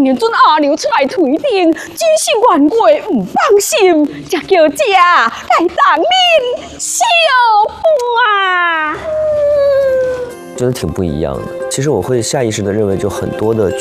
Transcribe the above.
年准阿牛出来推定，真是冤过唔放心，才叫这来当恁小伴。 真的挺不一样的。其实我会下意识的认为，就很多的